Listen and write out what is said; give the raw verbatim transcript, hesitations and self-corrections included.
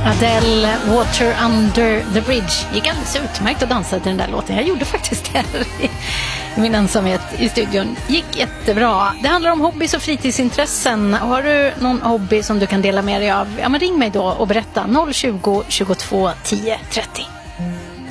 Adele, Water Under the Bridge. Gick alldeles utmärkt att dansa till den där låten. Jag gjorde faktiskt det här i min ensamhet i studion. Gick jättebra. Det handlar om hobbys och fritidsintressen. Har du någon hobby som du kan dela med dig av? Ja, men ring mig då och berätta. noll tjugo, tjugotvå, tio, trettio.